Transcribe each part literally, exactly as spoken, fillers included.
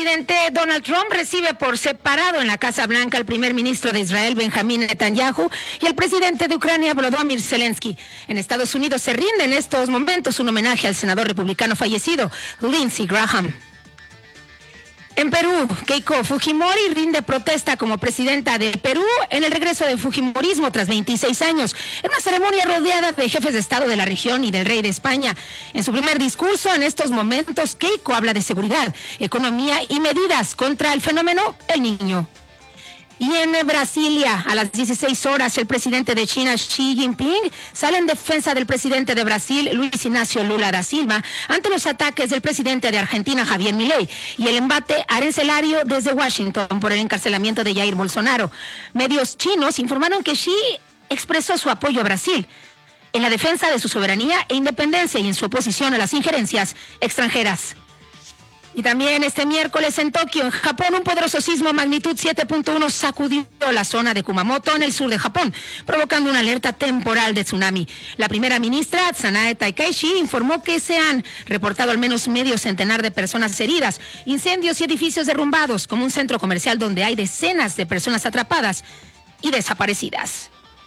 presidente Donald Trump recibe por separado en la Casa Blanca al primer ministro de Israel, Benjamín Netanyahu, y al presidente de Ucrania, Volodymyr Zelensky. En Estados Unidos se rinde en estos momentos un homenaje al senador republicano fallecido, Lindsey Graham. En Perú, Keiko Fujimori rinde protesta como presidenta de Perú en el regreso del fujimorismo tras veintiséis años, en una ceremonia rodeada de jefes de Estado de la región y del rey de España. En su primer discurso, en estos momentos, Keiko habla de seguridad, economía y medidas contra el fenómeno El Niño. Y en Brasilia, a las dieciséis horas, el presidente de China, Xi Jinping, sale en defensa del presidente de Brasil, Luis Ignacio Lula da Silva, ante los ataques del presidente de Argentina, Javier Milei, y el embate arancelario desde Washington por el encarcelamiento de Jair Bolsonaro. Medios chinos informaron que Xi expresó su apoyo a Brasil en la defensa de su soberanía e independencia y en su oposición a las injerencias extranjeras. Y también este miércoles en Tokio, en Japón, un poderoso sismo magnitud siete punto uno sacudió la zona de Kumamoto en el sur de Japón, provocando una alerta temporal de tsunami. La primera ministra, Sanae Takaichi, informó que se han reportado al menos medio centenar de personas heridas, incendios y edificios derrumbados, como un centro comercial donde hay decenas de personas atrapadas y desaparecidas.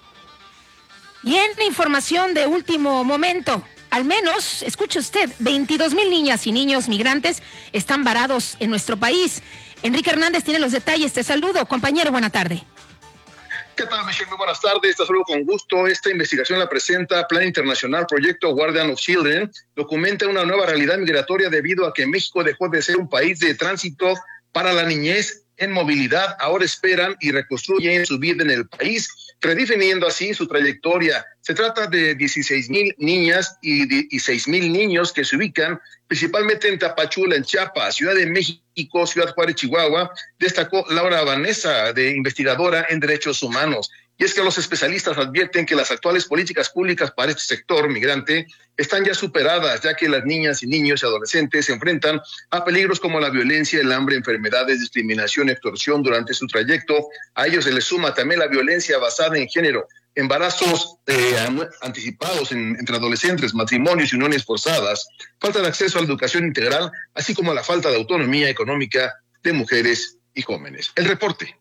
Y en información de último momento, al menos, escuche usted, veintidós mil niñas y niños migrantes están varados en nuestro país. Enrique Hernández tiene los detalles. Te saludo, compañero, buena tarde. ¿Qué tal, Michelle? Muy buenas tardes. Te saludo con gusto. Esta investigación la presenta Plan Internacional Proyecto Guardian of Children. Documenta una nueva realidad migratoria debido a que México dejó de ser un país de tránsito para la niñez en movilidad. Ahora esperan y reconstruyen su vida en el país, redefiniendo así su trayectoria. Se trata de dieciséis mil niñas y seis mil niños que se ubican principalmente en Tapachula, en Chiapas, Ciudad de México, Ciudad Juárez, Chihuahua, destacó Laura Vanessa, de investigadora en derechos humanos. Y es que los especialistas advierten que las actuales políticas públicas para este sector migrante están ya superadas, ya que las niñas y niños y adolescentes se enfrentan a peligros como la violencia, el hambre, enfermedades, discriminación, extorsión durante su trayecto. A ellos se les suma también la violencia basada en género, embarazos eh, anticipados en, entre adolescentes, matrimonios y uniones forzadas, falta de acceso a la educación integral, así como la falta de autonomía económica de mujeres y jóvenes. El reporte.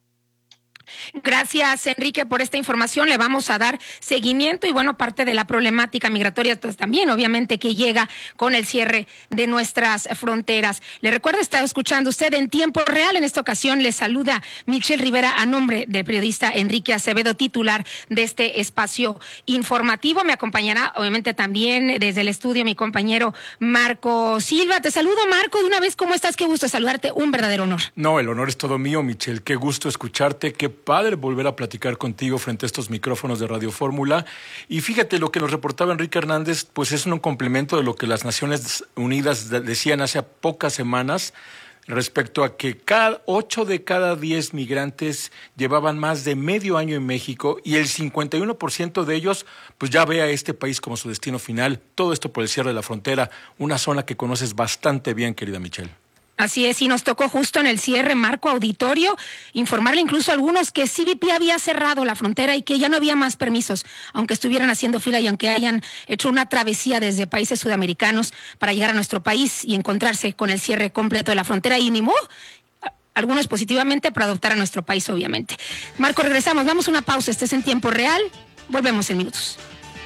Gracias, Enrique, por esta información. Le vamos a dar seguimiento y, bueno, parte de la problemática migratoria pues, también, obviamente, que llega con el cierre de nuestras fronteras. Le recuerdo, está escuchando usted en tiempo real. En esta ocasión le saluda Michelle Rivera a nombre del periodista Enrique Acevedo, titular de este espacio informativo. Me acompañará, obviamente, también desde el estudio mi compañero Marco Silva. Te saludo, Marco, de una vez. ¿Cómo estás? Qué gusto saludarte. Un verdadero honor. No, el honor es todo mío, Michelle. Qué gusto escucharte. Qué padre volver a platicar contigo frente a estos micrófonos de Radio Fórmula. Y fíjate, lo que nos reportaba Enrique Hernández, pues es un complemento de lo que las Naciones Unidas decían hace pocas semanas respecto a que cada ocho de cada diez migrantes llevaban más de medio año en México y el cincuenta y uno por ciento de ellos pues ya ve a este país como su destino final. Todo esto por el cierre de la frontera, una zona que conoces bastante bien, querida Michelle. Así es, y nos tocó justo en el cierre, Marco Auditorio, informarle incluso a algunos que C B P había cerrado la frontera y que ya no había más permisos, aunque estuvieran haciendo fila y aunque hayan hecho una travesía desde países sudamericanos para llegar a nuestro país y encontrarse con el cierre completo de la frontera. Y ni modo, algunos positivamente para adoptar a nuestro país, obviamente. Marco, regresamos, vamos a una pausa, este es en tiempo real, volvemos en minutos.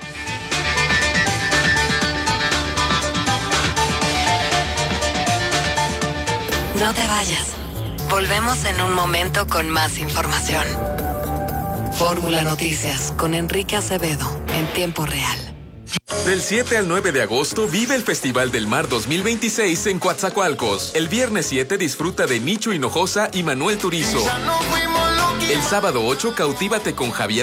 No te vayas. Volvemos en un momento con más información. Fórmula Noticias con Enrique Acevedo en tiempo real. Del siete al nueve de agosto vive el Festival del Mar dos mil veintiséis en Coatzacoalcos. El viernes siete disfruta de Nicho Hinojosa y Manuel Turizo. El sábado ocho cautívate con Javier